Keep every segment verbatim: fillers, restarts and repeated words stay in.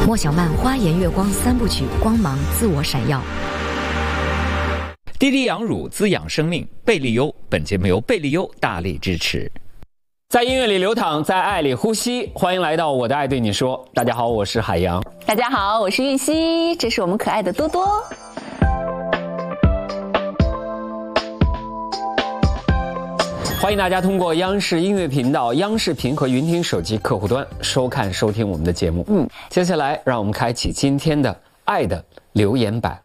莫小曼花颜月光三部曲，光芒自我闪耀。 滴滴养乳滋养生命，贝利优。本节目由贝利优大力支持。在音乐里流淌，在爱里呼吸。欢迎来到我的爱对你说。大家好，我是海洋。 大家好，我是玉溪，这是我们可爱的多多。 欢迎大家通过央视音乐频道、央视频和云听手机客户端收看收听我们的节目。嗯，接下来让我们开启今天的爱的留言板。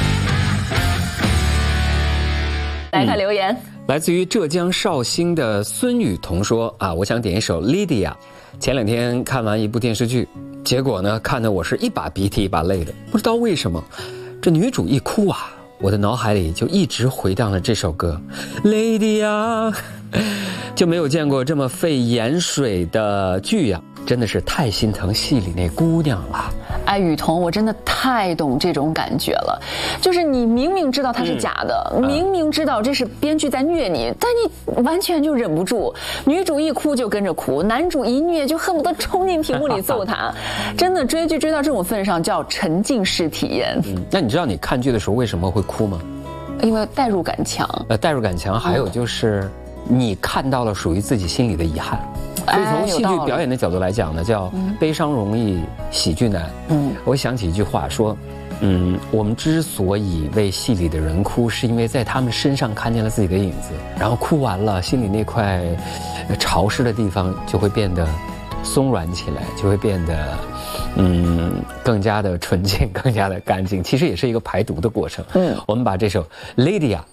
来看留言、嗯， 来自于浙江绍兴的孙雨桐说啊，我想点一首 Lydia。前两天看完一部电视剧，结果呢，看得我是一把鼻涕一把泪的，不知道为什么，这女主一哭啊，我的脑海里就一直回荡了这首歌 Lydia。就没有见过这么费盐水的剧呀、啊，真的是太心疼戏里那姑娘了。 哎，雨桐，我真的太懂这种感觉了，就是你明明知道它是假的、嗯、明明知道这是编剧在虐你、嗯、但你完全就忍不住，女主一哭就跟着哭，男主一虐就恨不得冲进屏幕里揍他。真的追剧追到这种份上叫沉浸式体验、 嗯、那你知道你看剧的时候为什么会哭吗？ 因为代入感强。 呃，代入感强，还有就是你看到了属于自己心里的遗憾。所以从戏剧表演的角度来讲呢，叫悲伤容易喜剧难。嗯，我想起一句话说，嗯，我们之所以为戏里的人哭，是因为在他们身上看见了自己的影子，然后哭完了，心里那块潮湿的地方就会变得松软起来，就会变得嗯更加的纯净，更加的干净。其实也是一个排毒的过程。嗯，我们把这首 Lydia